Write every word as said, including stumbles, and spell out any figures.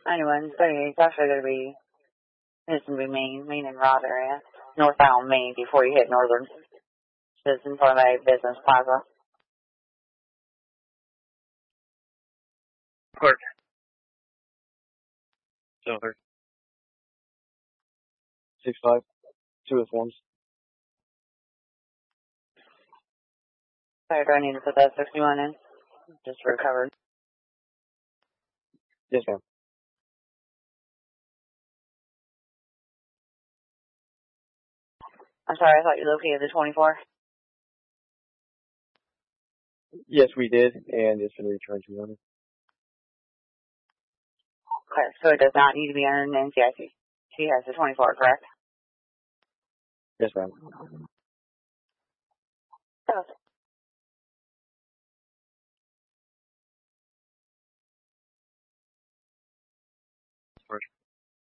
ninety-one thirty-eight, it's actually going to be, it's going to be Main, Main and Rod area. Northbound Main before you hit Northern. Just in front of a business plaza. Clerk. Silver. Six five. Two with forms. Sorry, do I need to put that sixty-one in? Just recovered. Yes, ma'am. I'm sorry, I thought you located the twenty-four. Yes, we did, and it's been returned to me. Okay, so it does not need to be under an N C I C. She has the twenty-four, correct? Yes, ma'am. Oh. First.